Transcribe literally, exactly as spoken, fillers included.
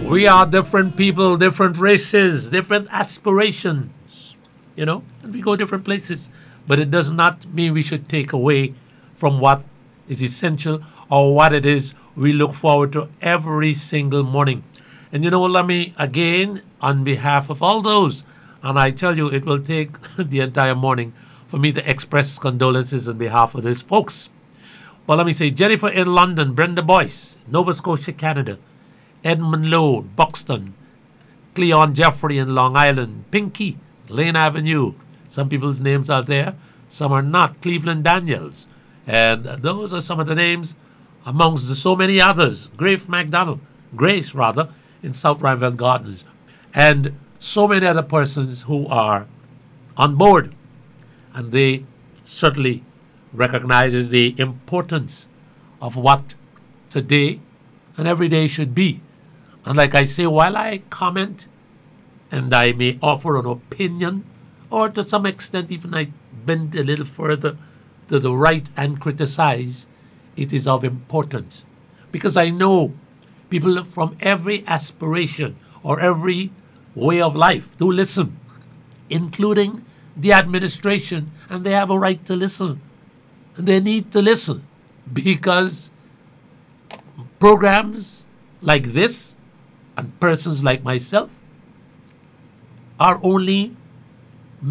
We are different people, different races, different aspirations, you know, and we go different places. But it does not mean we should take away from what is essential or what it is we look forward to every single morning. And you know, let me again, on behalf of all those, and I tell you, it will take the entire morning for me to express condolences on behalf of these folks. But let me say Jennifer in London, Brenda Boyce, Nova Scotia, Canada, Edmund Lowe, Buxton, Cleon Jeffrey in Long Island, Pinky, Lane Avenue. Some people's names are there, some are not. Cleveland Daniels. And those are some of the names amongst the so many others. Grace McDonald, Grace rather, in South Rhineville Gardens. And so many other persons who are on board. And they certainly recognizes the importance of what today and every day should be. And like I say, while I comment and I may offer an opinion, or to some extent even I bend a little further to the right and criticize, it is of importance. Because I know people from every aspiration or every way of life do listen, including the administration, and they have a right to listen. And they need to listen because programs like this and persons like myself are only